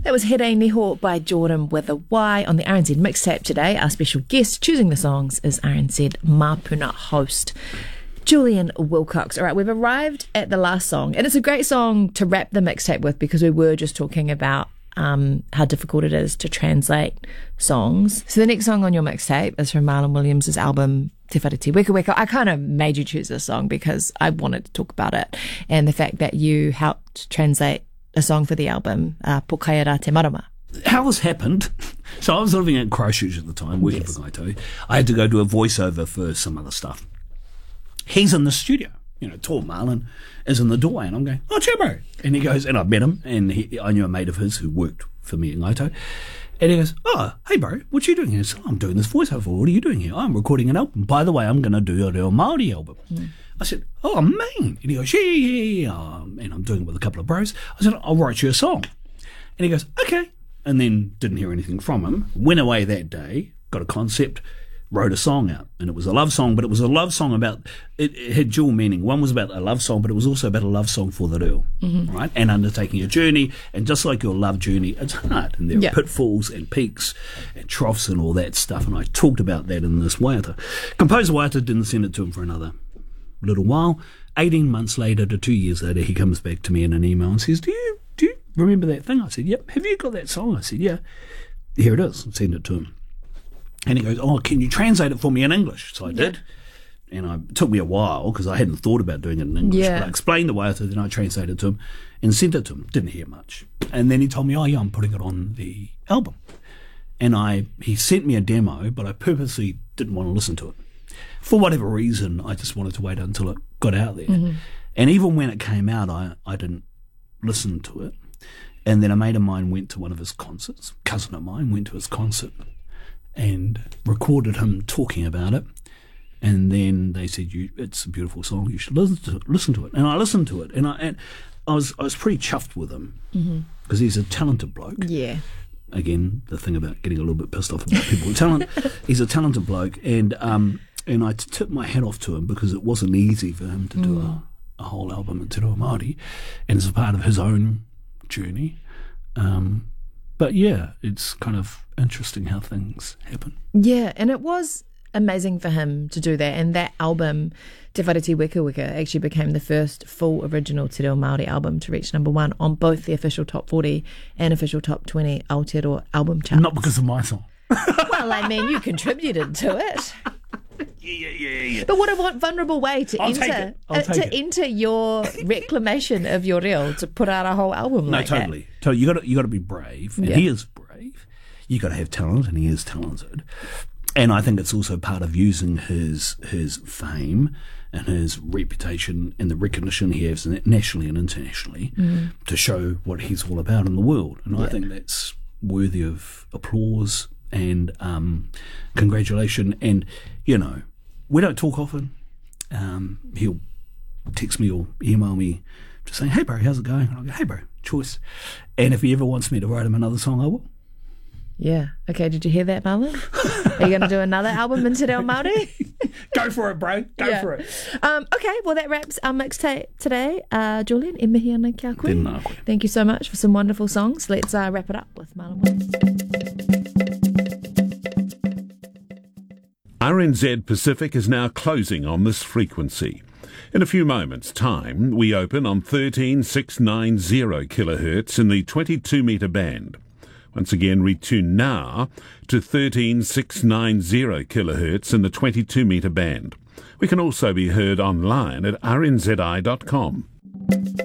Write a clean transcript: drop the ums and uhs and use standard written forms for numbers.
That was Here Niho by Jordan with a Y on the RNZ mixtape today. Our special guest choosing the songs is RNZ Mapuna host Julian Wilcox. All right, we've arrived at the last song, and it's a great song to wrap the mixtape with because we were just talking about how difficult it is to translate songs. So the next song on your mixtape is from Marlon Williams' album Te Whareti Weka Weka. I kind of made you choose this song because I wanted to talk about it and the fact that you helped translate a song for the album, Pokaia Te Marama. How this happened, so I was living in Christchurch at the time, working for Ngaito. I had to go do a voiceover for some other stuff. He's in the studio, tall Marlon is in the doorway, and I'm going, oh, Chabo. And he goes, and I met him, and I knew a mate of his who worked for me at Ngaito. And he goes, oh, hey, bro, what you doing here? I said, I'm doing this voiceover. What are you doing here? I'm recording an album. By the way, I'm going to do a Reo Māori album. I said, oh, man. And he goes, yeah. And I'm doing it with a couple of bros. I said, I'll write you a song. And he goes, okay. And then didn't hear anything from him. Went away that day, got a concept, wrote a song out. And it was a love song, but it was a love song about, it had dual meaning. One was about a love song, but it was also about a love song for the reo, right? And undertaking a journey. And just like your love journey, it's hard. And there are pitfalls and peaks and troughs and all that stuff. And I talked about that in this waiata. Composer waiata didn't send it to him for another little while. 18 months later to 2 years later, he comes back to me in an email and says, do you remember that thing? I said, yep. Have you got that song? I said, yeah. Here it is. Send it to him. And he goes, oh, can you translate it for me in English? So I did. And it took me a while because I hadn't thought about doing it in English. But I explained the waiata, then I translated it to him and sent it to him. Didn't hear much. And then he told me, oh, yeah, I'm putting it on the album. And he sent me a demo, but I purposely didn't want to listen to it. For whatever reason, I just wanted to wait until it got out there. And even when it came out, I didn't listen to it. And then a mate of mine went to one of his concerts. Cousin of mine went to his concert and recorded him talking about it. And then they said, it's a beautiful song, you should listen to it. And I listened to it, and I was pretty chuffed with him because he's a talented bloke. Yeah. Again, the thing about getting a little bit pissed off about people with talent. He's a talented bloke, and I tipped my hat off to him because it wasn't easy for him to do a whole album in Te Reo Māori, and it's a part of his own journey. But yeah, it's kind of interesting how things happen. Yeah, and it was amazing for him to do that. And that album, Te Whareti Weka Weka, actually became the first full original Te Reo Māori album to reach #1 on both the official Top 40 and official Top 20 Aotearoa album charts. Not because of my song. Well, I mean, you contributed to it. Yeah. But what a vulnerable way to enter your reclamation of your reo, to put out a whole album like that. No, totally. You got to be brave, and he is brave. You got to have talent, and he is talented. And I think it's also part of using his fame and his reputation and the recognition he has nationally and internationally to show what he's all about in the world. And I think that's worthy of applause and congratulation. And we don't talk often. He'll text me or email me just saying, hey bro, how's it going? And I'll go, hey bro, choice. And if he ever wants me to write him another song, I will. Yeah. Okay, did you hear that, Marlon? Are you going to do another album in Te Reo Māori? Go for it, bro. Go for it. Okay, well that wraps our mixtape today. Julian, e mihi ana kia koe. Thank you so much for some wonderful songs. Let's wrap it up with Marlon. RNZ Pacific is now closing on this frequency. In a few moments' time, we open on 13690 kHz in the 22-metre band. Once again, retune now to 13690 kHz in the 22-metre band. We can also be heard online at rnzi.com.